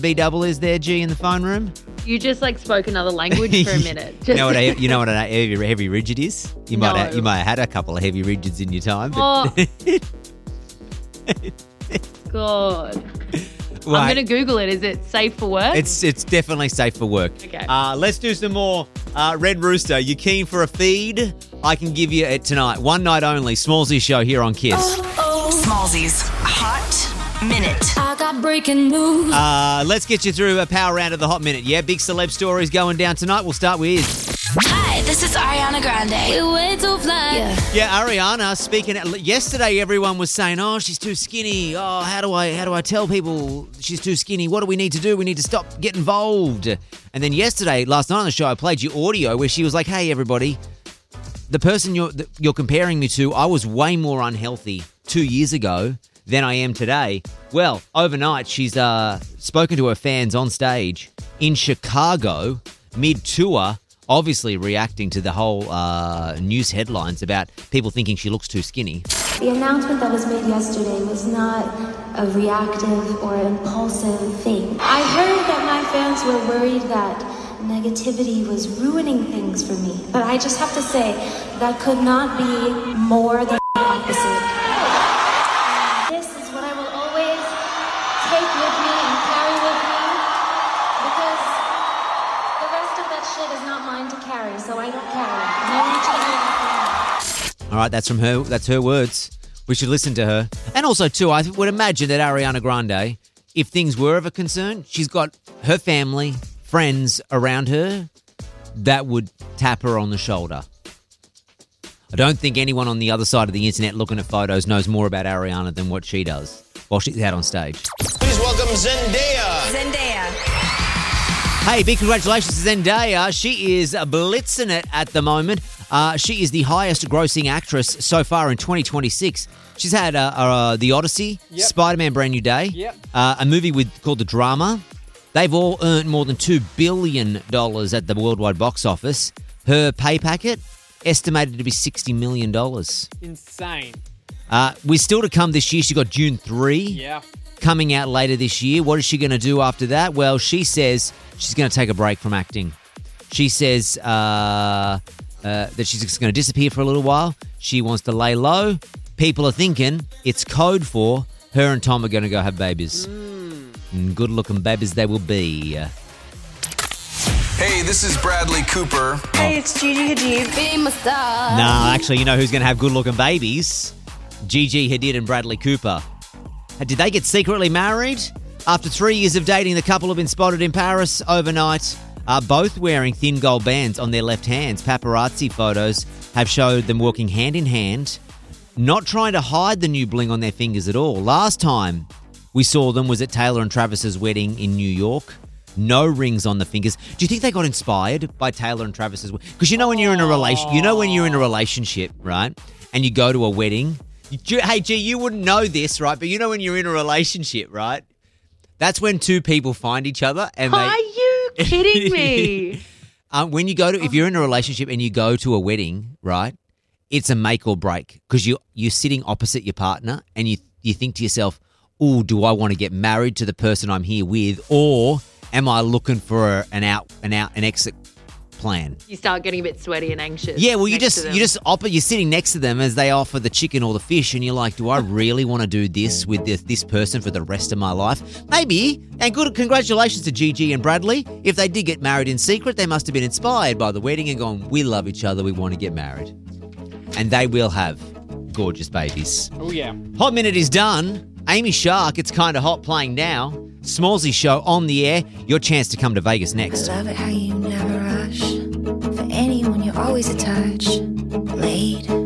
B-double is there, G, in the phone room? You just spoke another language for a minute. You know what a heavy rigid is? You might have had a couple of heavy rigids in your time. But God. Well, I'm going to Google it. Is it safe for work? It's definitely safe for work. Okay. Let's do some more. Red Rooster, you keen for a feed? I can give you it tonight. One night only. Smallsy's show here on Kiss. Smallsy's Hot Minute. I got breaking news. Let's get you through a power round of the Hot Minute. Yeah, big celeb stories going down tonight. We'll start with... Hi, this is Ariana Grande. We're way too fly. Yeah, Ariana, speaking... Yesterday, everyone was saying, oh, she's too skinny. Oh, how do I tell people she's too skinny? What do we need to do? We need to stop, get involved. And then last night on the show, I played you audio where she was like, hey, everybody, the person you're comparing me to, I was way more unhealthy 2 years ago than I am today. Well, overnight, she's spoken to her fans on stage in Chicago, mid-tour, obviously reacting to the whole news headlines about people thinking she looks too skinny. The announcement that was made yesterday was not a reactive or impulsive thing. I heard that my fans were worried that negativity was ruining things for me. But I just have to say, that could not be more than the opposite. This is what I will always take with me and carry with me, because the rest of that shit is not mine to carry, so I don't carry it. And I want you to know that. All right, that's from her. That's her words. We should listen to her. And also, too, I would imagine that Ariana Grande, if things were of a concern, she's got her family, friends around her that would tap her on the shoulder. I don't think anyone on the other side of the internet looking at photos knows more about Ariana than what she does while she's out on stage. Please welcome Zendaya. Hey, big congratulations to Zendaya. She is blitzing it at the moment. She is the highest grossing actress so far in 2026. She's had The Odyssey, Spider-Man Brand New Day, a movie called The Drama. They've all earned more than $2 billion at the worldwide box office. Her pay packet, estimated to be $60 million. Insane. We're still to come this year. She got June 3 coming out later this year. What is she going to do after that? Well, she says she's going to take a break from acting. She says that she's just going to disappear for a little while. She wants to lay low. People are thinking it's code for her and Tom are going to go have babies. And good-looking babies they will be. Hey, this is Bradley Cooper. Hey, it's Gigi Hadid. Be my star. No, actually, you know who's going to have good-looking babies? Gigi Hadid and Bradley Cooper. Did they get secretly married? After 3 years of dating, the couple have been spotted in Paris overnight, both wearing thin gold bands on their left hands. Paparazzi photos have showed them walking hand in hand, not trying to hide the new bling on their fingers at all. Last time we saw them was at Taylor and Travis's wedding in New York. No rings on the fingers. Do you think they got inspired by Taylor and Travis's wedding? Because when you're in a relationship, right, and you go to a wedding. Hey, G, you wouldn't know this, right? But when you're in a relationship, right? That's when two people find each other and Are you kidding me? When you go to, if you're in a relationship and you go to a wedding, right? It's a make or break because you're sitting opposite your partner and you think to yourself, oh, do I want to get married to the person I'm here with, or am I looking for an exit plan? You start getting a bit sweaty and anxious. Yeah, well, you're sitting next to them as they offer the chicken or the fish, and you're like, do I really want to do this with this person for the rest of my life? Maybe. And good congratulations to Gigi and Bradley. If they did get married in secret, they must have been inspired by the wedding and gone, we love each other, we want to get married. And they will have gorgeous babies. Oh, yeah. Hot Minute is done. Amy Shark, It's Kinda Hot, playing now. Smallsy show on the air. Your chance to come to Vegas next. I love it how you never rush. For anyone, you're always a touch late.